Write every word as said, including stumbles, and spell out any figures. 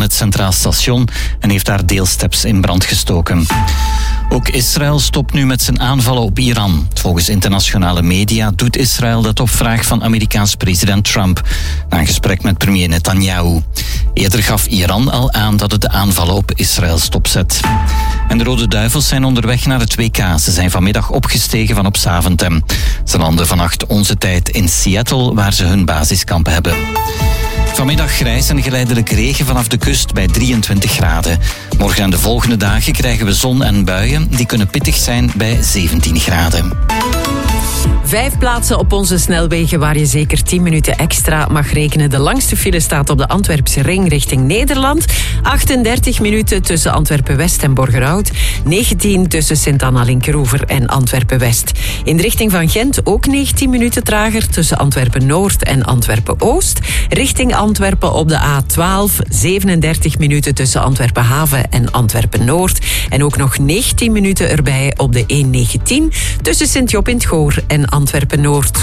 het Centraal Station en heeft daar deelsteps in brand gestoken. Ook Israël stopt nu met zijn aanvallen op Iran. Volgens internationale media doet Israël dat op vraag van Amerikaans president Trump, na een gesprek met premier Netanyahu. Eerder gaf Iran al aan dat het de aanvallen op Israël stopzet. En de Rode Duivels zijn onderweg naar het W K. Ze zijn vanmiddag opgestegen van op Zaventem. Ze landen vannacht onze tijd in Seattle, waar ze hun basiskamp hebben. Vanmiddag grijs en geleidelijk regen vanaf de kust bij drieëntwintig graden. Morgen en de volgende dagen krijgen we zon en buien. Die kunnen pittig zijn bij zeventien graden. Vijf plaatsen op onze snelwegen waar je zeker tien minuten extra mag rekenen. De langste file staat op de Antwerpse ring richting Nederland. achtendertig minuten tussen Antwerpen-West en Borgerhout. negentien tussen Sint-Anna-Linkeroever en Antwerpen-West. In de richting van Gent ook negentien minuten trager tussen Antwerpen-Noord en Antwerpen-Oost. Richting Antwerpen op de A twaalf. zevenendertig minuten tussen Antwerpen-Haven en Antwerpen-Noord. En ook nog negentien minuten erbij op de E negentien tussen Sint-Job in het Goor en Antwerpen-Noord.